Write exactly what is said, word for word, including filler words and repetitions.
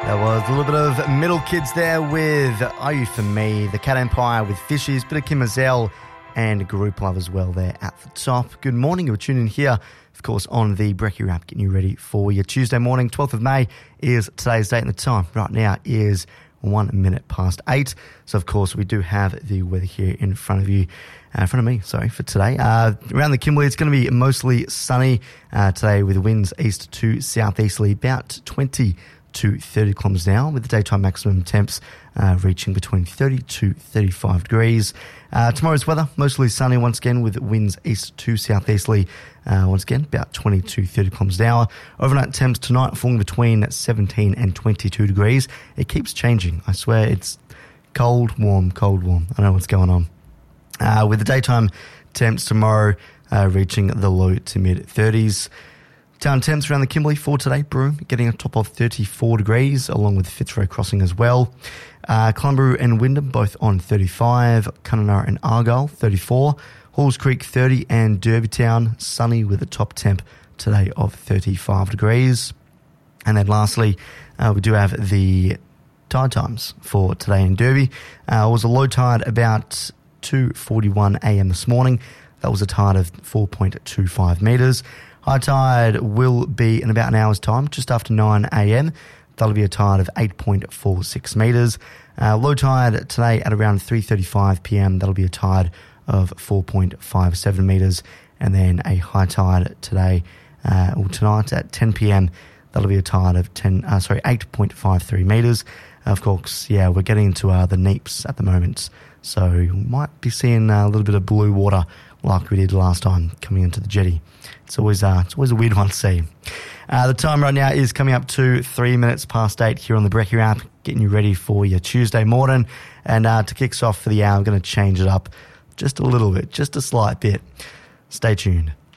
That was a little bit of Middle Kids there with Are You For Me, the Cat Empire with Fishies, bit of Kim Mazel and Group Love as well there at the top. Good morning, you're tuning in here, of course, on the Brekkie Wrap, getting you ready for your Tuesday morning. twelfth of May is today's date, and the time right now is one minute past eight. So, of course, we do have the weather here in front of you, uh, in front of me, sorry, for today. Uh, around the Kimberley, it's going to be mostly sunny uh, today with winds east to southeasterly, about twenty to thirty kilometres an hour, with the daytime maximum temps uh, reaching between thirty to thirty-five degrees. Uh, tomorrow's weather, mostly sunny once again, with winds east to southeasterly, uh, once again, about twenty to thirty kilometres an hour. Overnight temps tonight falling between seventeen and twenty-two degrees. It keeps changing. I swear it's cold, warm, cold, warm. I know what's going on. Uh, with the daytime temps tomorrow uh, reaching the low to mid thirties. Town temps around the Kimberley for today. Broome getting a top of thirty-four degrees, along with Fitzroy Crossing as well. Uh, Clumberoo and Wyndham both on thirty-five. Kununurra and Argyle thirty-four. Halls Creek thirty, and Derbytown sunny with a top temp today of thirty-five degrees. And then lastly, uh, we do have the tide times for today in Derby. Uh, it was a low tide about two forty-one a.m. this morning. That was a tide of four point two five metres. High tide will be in about an hour's time, just after nine a.m. That'll be a tide of eight point four six metres. Uh, low tide today at around three thirty-five p.m. That'll be a tide of four point five seven metres. And then a high tide today, uh, or tonight at ten p.m. That'll be a tide of ten, uh, sorry, eight point five three metres. Of course, yeah, we're getting into uh, the neaps at the moment, so you might be seeing uh, a little bit of blue water like we did last time coming into the jetty. It's always uh, it's always a weird one to see. Uh, the time right now is coming up to three minutes past eight here on the Brekkie Wrap, getting you ready for your Tuesday morning. And uh, to kick us off for the hour, I'm going to change it up just a little bit, just a slight bit. Stay tuned.